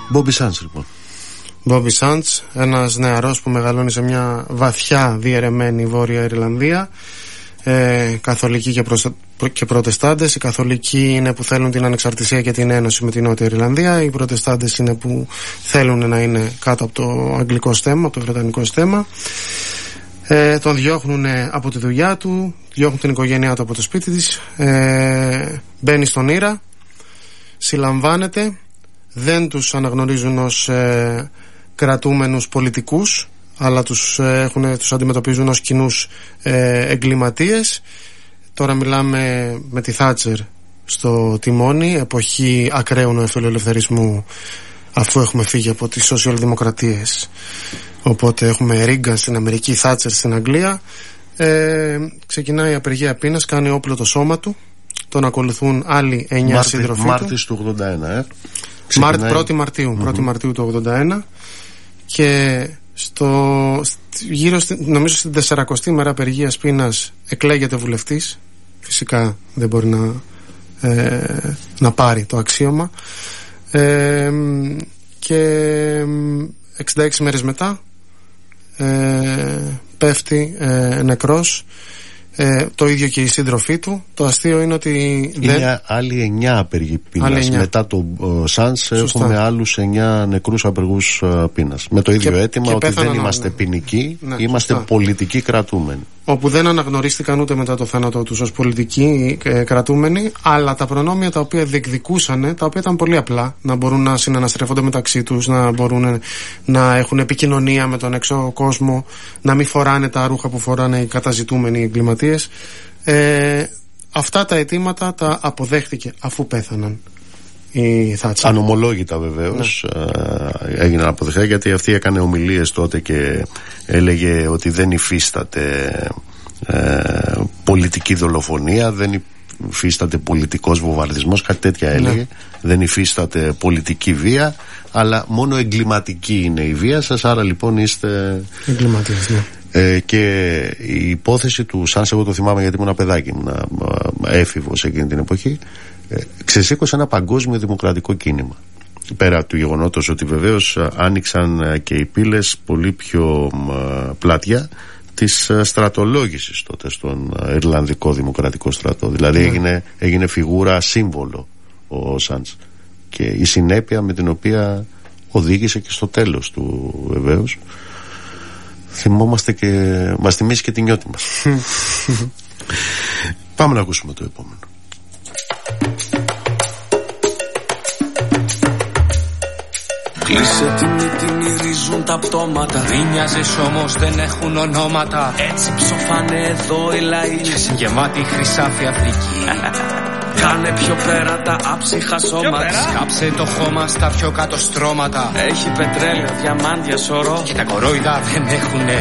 Μπόμπι Σάντς λοιπόν. Μπόμπι Σάντς, ένας νεαρός που μεγαλώνει σε μια βαθιά διαιρεμένη Βόρεια Ιρλανδία, καθολικοί και προτεστάντες. Οι καθολικοί είναι που θέλουν την ανεξαρτησία και την ένωση με την Νότια Ιρλανδία. Οι προτεστάντες είναι που θέλουν να είναι κάτω από το αγγλικό στέμμα, από το βρετανικό στέμμα. Τον διώχνουν από τη δουλειά του, διώχνουν την οικογένειά του από το σπίτι της. Μπαίνει στον Ήρα, συλλαμβάνεται, δεν τους αναγνωρίζουν ως κρατούμενους πολιτικούς, αλλά τους αντιμετωπίζουν ως κοινούς εγκληματίες. Τώρα μιλάμε με τη Θάτσερ στο τιμόνι, εποχή ακραίου νεοφιλελευθερισμού, αφού έχουμε φύγει από τις σοσιαλδημοκρατίες. Οπότε έχουμε Ρίγκαν στην Αμερική, Θάτσερ στην Αγγλία. Ξεκινάει η απεργία πείνας, κάνει όπλο το σώμα του. Τον ακολουθούν άλλοι 9 σύντροφοι του. Μάρτης του 81, 1η Μαρτίου, 1η Μαρτίου του 81. Και νομίζω στην 40η μέρα απεργίας πείνας εκλέγεται βουλευτής. Φυσικά δεν μπορεί να πάρει το αξίωμα. Και 66 μέρες μετά πέφτει νεκρός, το ίδιο και η σύντροφή του. Το αστείο είναι ότι άλλοι 9 απεργοί πείνας. Μετά το Σάντς έχουμε άλλους 9 νεκρούς απεργούς πείνας, με το ίδιο αίτημα ότι δεν είμαστε ποινικοί, είμαστε πολιτικοί κρατούμενοι, όπου δεν αναγνωρίστηκαν ούτε μετά το θάνατό τους ως πολιτικοί κρατούμενοι, αλλά τα προνόμια τα οποία διεκδικούσαν, τα οποία ήταν πολύ απλά, να μπορούν να συναναστρέφονται μεταξύ τους, να μπορούν να έχουν επικοινωνία με τον έξω κόσμο, να μην φοράνε τα ρούχα που φοράνε οι καταζητούμενοι εγκληματίες. Αυτά τα αιτήματα τα αποδέχτηκε αφού πέθαναν η Θάτσερ. Ανομολόγητα βεβαίως, έγιναν αποδεχτά, γιατί αυτή έκανε ομιλίες τότε και έλεγε ότι δεν υφίσταται πολιτική δολοφονία, δεν υφίσταται πολιτικός βομβαρδισμός, κάτι τέτοια έλεγε. Δεν υφίσταται πολιτική βία, αλλά μόνο εγκληματική είναι η βία σας, άρα λοιπόν είστε εγκληματίες. Και η υπόθεση του Σάνς, εγώ το θυμάμαι γιατί ήμουν παιδάκι, ήμουν έφηβος εκείνη την εποχή, ξεσήκωσε ένα παγκόσμιο δημοκρατικό κίνημα. Πέρα του γεγονότος ότι βεβαίως άνοιξαν και οι πύλες πολύ πιο πλατιά της στρατολόγησης τότε στον Ιρλανδικό Δημοκρατικό Στρατό. Δηλαδή έγινε φιγούρα, σύμβολο ο Σάντς, και η συνέπεια με την οποία οδήγησε και στο τέλος του βεβαίως. Θυμόμαστε και μας θυμίσει και τη νιώτη μας. Πάμε να ακούσουμε το επόμενο. Κλείσε τη μύτη, μυρίζουν τα πτώματα. Δεν νοιάζεις όμως, δεν έχουν ονόματα. Έτσι ψοφάνε εδώ οι λαοί και συγκεμάτη χρυσάφη Αφρική. Κάνε πιο πέρα τα άψυχα σώματα. Σκάψε το χώμα στα πιο κάτω στρώματα. Έχει πετρέλαιο, διαμάντια, σωρό. Και τα κορόιδα δεν έχουνε